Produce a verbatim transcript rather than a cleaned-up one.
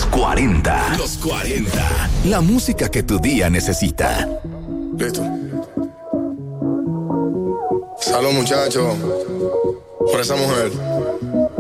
cuarenta. Los cuarenta. La música que tu día necesita. Listo. Salud, muchachos, por esa mujer.